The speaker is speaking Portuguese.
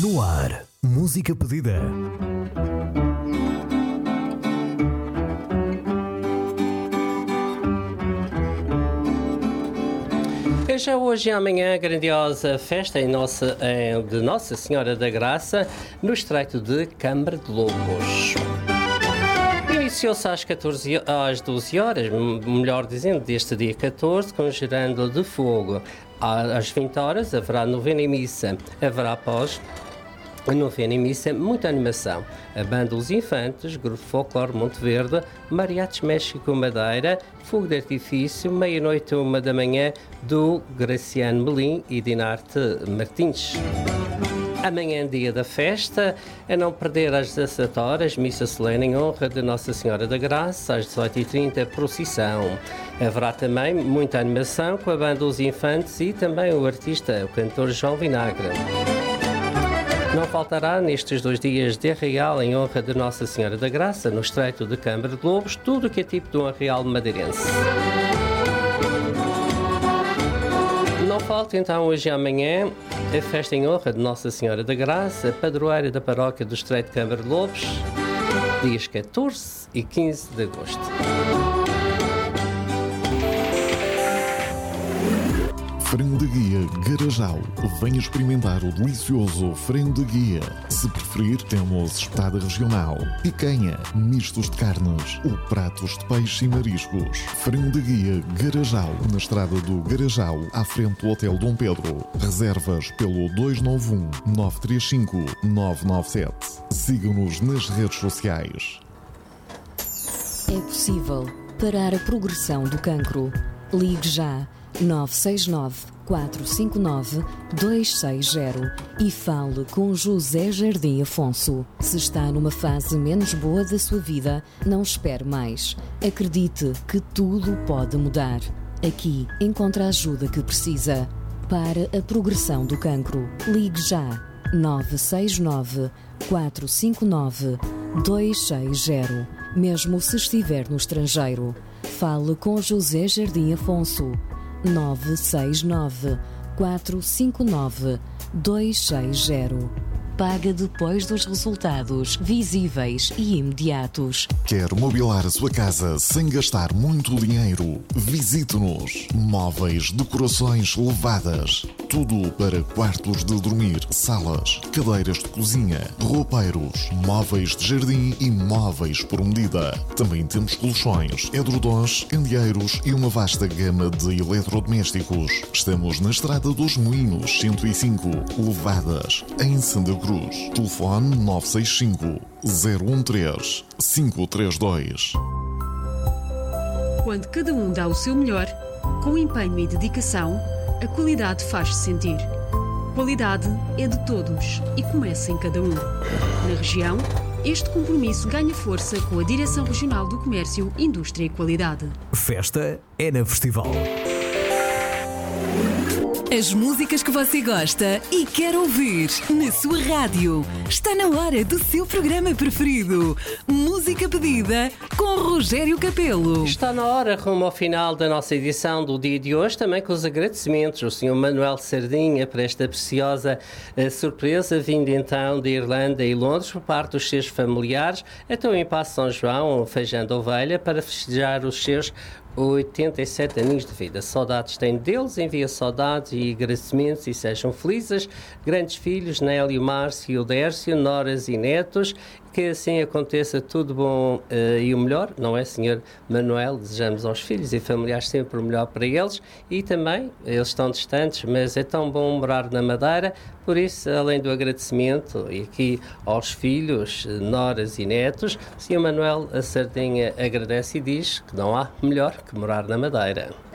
No ar, música pedida. Já hoje e amanhã a grandiosa festa de Nossa Senhora da Graça no Estreito de Câmara de Lobos. Iniciou-se às 12 horas, melhor dizendo, deste dia 14, com gerando de fogo. Às 20 horas haverá novena e missa. Haverá após a novena e missa muita animação. A banda Os Infantes, Grupo Folclore Monte Verde, Mariachis México Madeira, fogo de artifício, meia-noite a 1 da manhã, do Graciano Melim e Dinarte Martins. Amanhã, dia da festa, a não perder às 17 horas, missa solene em honra de Nossa Senhora da Graça, às 18h30, procissão. Haverá também muita animação com a banda Os Infantes e também o artista, o cantor João Vinagre. Não faltará nestes 2 dias de arraial em honra de Nossa Senhora da Graça, no Estreito de Câmara de Lobos, tudo o que é tipo de um arraial madeirense. Não falta então hoje e amanhã a festa em honra de Nossa Senhora da Graça, padroeira da paróquia do Estreito de Câmara de Lobos, dias 14 e 15 de agosto. Frango de Guia Garajal. Venha experimentar o delicioso frango de guia. Se preferir, temos espetada regional, picanha, mistos de carnes ou pratos de peixe e mariscos. Frango de Guia Garajal, na estrada do Garajal, à frente do Hotel Dom Pedro. Reservas pelo 291-935-997. Siga-nos nas redes sociais. É possível parar a progressão do cancro. Ligue já 969-459-260 e fale com José Jardim Afonso. Se está numa fase menos boa da sua vida, não espere mais. Acredite que tudo pode mudar. Aqui encontra a ajuda que precisa. Para a progressão do cancro, ligue já 969-459-260. Mesmo se estiver no estrangeiro, fale com José Jardim Afonso. 969-459-260. Paga depois dos resultados visíveis e imediatos. Quer mobilar a sua casa sem gastar muito dinheiro? Visite-nos. Móveis, decorações levadas. Tudo para quartos de dormir, salas, cadeiras de cozinha, roupeiros, móveis de jardim e móveis por medida. Também temos colchões, edredons, candeeiros e uma vasta gama de eletrodomésticos. Estamos na Estrada dos Moinhos 105, Levadas, em Santa Cruz. Telefone 965-013-532. Quando cada um dá o seu melhor, com empenho e dedicação, a qualidade faz-se sentir. Qualidade é de todos e começa em cada um. Na região, este compromisso ganha força com a Direção Regional do Comércio, Indústria e Qualidade. Festa é na Festival. As músicas que você gosta e quer ouvir na sua rádio. Está na hora do seu programa preferido. Música pedida com Rogério Capelo. Está na hora, rumo ao final da nossa edição do dia de hoje, também com os agradecimentos ao Sr. Manuel Sardinha por esta preciosa surpresa, vinda então de Irlanda e Londres por parte dos seus familiares, então em Paço São João, feijão de ovelha, para festejar os seus 87 aninhos de vida. Saudades tem deles, envia saudades e agradecimentos e sejam felizes. Grandes filhos, Nélio, Márcio e Odércio, noras e netos. Que assim aconteça tudo bom e o melhor, não é, Sr. Manuel? Desejamos aos filhos e familiares sempre o melhor para eles e também, eles estão distantes, mas é tão bom morar na Madeira, por isso, além do agradecimento e aqui aos filhos, noras e netos, o Sr. Manuel Sardinha agradece e diz que não há melhor que morar na Madeira.